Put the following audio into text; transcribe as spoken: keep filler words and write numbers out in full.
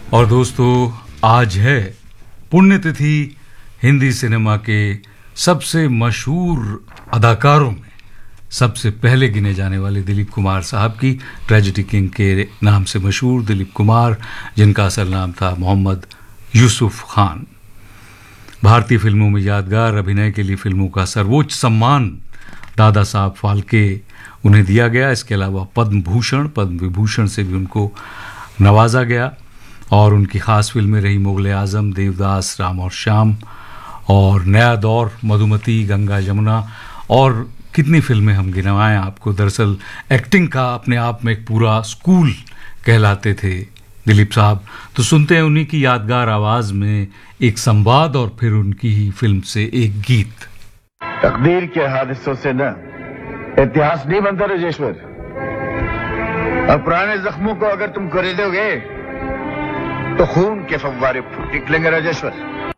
और दोस्तों, आज है पुण्यतिथि हिंदी सिनेमा के सबसे मशहूर अदाकारों में सबसे पहले गिने जाने वाले दिलीप कुमार साहब की, ट्रेजेडी किंग के नाम से मशहूर दिलीप कुमार, जिनका असल नाम था मोहम्मद यूसुफ खान। भारतीय फिल्मों में यादगार अभिनय के लिए फिल्मों का सर्वोच्च सम्मान दादा साहब फाल्के उन्हें दिया गया। इसके अलावा पद्म भूषण, पद्म विभूषण से भी उनको नवाजा गया। और उनकी खास फिल्में रही मुगल आजम, देवदास, राम और श्याम, और नया दौर, मधुमती, गंगा जमुना, और कितनी फिल्में हम गिनवाएं आपको। दरअसल एक्टिंग का अपने आप में एक पूरा स्कूल कहलाते थे दिलीप साहब। तो सुनते हैं उन्हीं की यादगार आवाज में एक संवाद और फिर उनकी ही फिल्म से एक गीत। तकदीर के हादसों से न इतिहास नहीं बनता राजेश्वर, और पुराने जख्मों को अगर तुम खरीदोगे तो खून के फव्वारे फूट निकलेंगे राजेश्वर।